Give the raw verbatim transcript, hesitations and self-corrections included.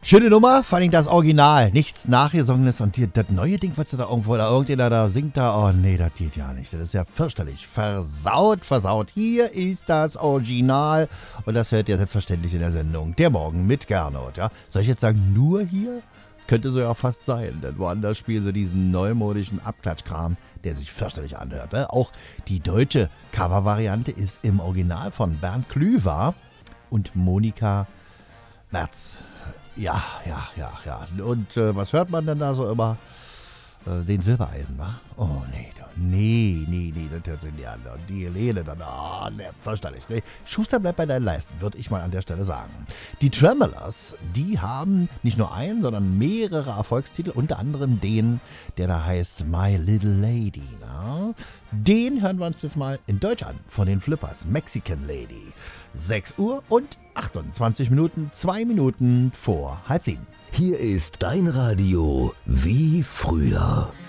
Schöne Nummer, vor allem das Original, nichts Nachgesongenes und die, das neue Ding, was da irgendwo, da irgendjemand da singt da, oh nee, das geht ja nicht, das ist ja fürchterlich, versaut, versaut. Hier ist das Original und das hört ihr selbstverständlich in der Sendung Der Morgen mit Gernot, ja. Soll ich jetzt sagen, nur hier? Könnte so ja fast sein, denn woanders spielen sie diesen neumodischen Abklatschkram, der sich fürchterlich anhört. Ne? Auch die deutsche Covervariante ist im Original von Bernd Klüver und Monika Merz. Ja, ja, ja, ja. Und äh, was hört man denn da so immer? Äh, den Silbereisen, wa? Oh, nee, nee, nee, nee, das hört sich nicht an. Und die Helene dann, ah, oh, ne, fürchterlich. Nee. Schuster, bleibt bei deinen Leisten, würde ich mal an der Stelle sagen. Die Tremolers, die haben nicht nur einen, sondern mehrere Erfolgstitel, unter anderem den, der da heißt My Little Lady. Na? Den hören wir uns jetzt mal in Deutsch an, von den Flippers, Mexican Lady. sechs Uhr und achtundzwanzig Minuten, zwei Minuten vor halb sieben. Hier ist dein Radio wie früher.